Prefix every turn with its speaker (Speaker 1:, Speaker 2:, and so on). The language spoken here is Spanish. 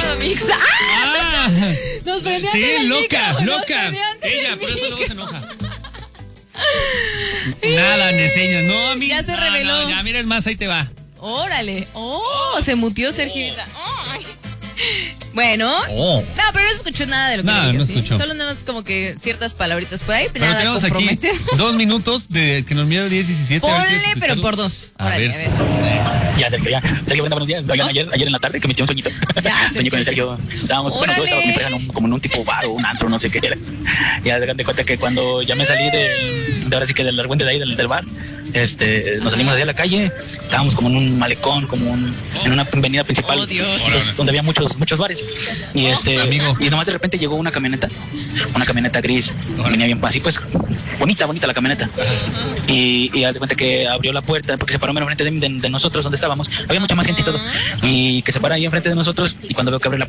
Speaker 1: llamado Mix. ¡Ah! Nos prendían
Speaker 2: sí,
Speaker 1: del
Speaker 2: loca. Ella, por eso luego se enoja. Nada, de señas. No, a mí.
Speaker 1: Ya se reveló.
Speaker 2: No, ya, mira, es más, ahí te va.
Speaker 1: Órale. Oh, se mutió Sergio. Ay. Bueno, no, pero no escuchó nada de lo que
Speaker 2: Nada,
Speaker 1: dijo,
Speaker 2: no
Speaker 1: ¿sí?
Speaker 2: escuchó.
Speaker 1: Solo nada más como que ciertas palabritas por ahí,
Speaker 2: Pero
Speaker 1: nada
Speaker 2: tenemos aquí
Speaker 1: compromete.
Speaker 2: 2 minutos de que nos mira el 10 y 17.
Speaker 1: Ponle, pero por 2. Órale, a ver.
Speaker 3: Ya, Sergio, Brenda, buenos días. Oigan, ayer en la tarde que me eché un sueñito.
Speaker 1: Ya,
Speaker 3: Soñé con el Sergio. Estábamos, bueno, todos estábamos con mi pareja como en un tipo bar o un antro, no sé qué era. Y ya de cuenta que cuando ya me salí de ahora sí que del argüente de ahí, del bar, nos salimos de ahí a la calle, estábamos como en un malecón, en una avenida principal.
Speaker 1: Oh, Dios.
Speaker 3: Donde había muchos bares. Y
Speaker 2: amigo.
Speaker 3: y nomás de repente llegó una camioneta gris, venía bien así, pues bonita la camioneta. Y haz de cuenta que abrió la puerta porque se paró mero enfrente de nosotros donde estábamos. Había mucha más gente y todo. Y que se para ahí enfrente de nosotros y cuando veo que abre la